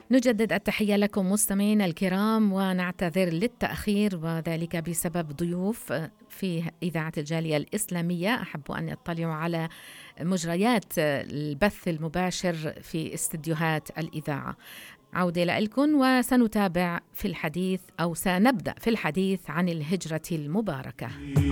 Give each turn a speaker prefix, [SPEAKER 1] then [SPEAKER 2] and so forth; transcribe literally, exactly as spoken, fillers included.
[SPEAKER 1] نجدد التحية لكم مستمعينا الكرام، ونعتذر للتأخير وذلك بسبب ضيوف في إذاعة الجالية الإسلامية أحبوا أن يطلعوا على مجريات البث المباشر في استديوهات الإذاعة. عودة لكم وسنتابع في الحديث أو سنبدأ في الحديث عن الهجرة المباركة.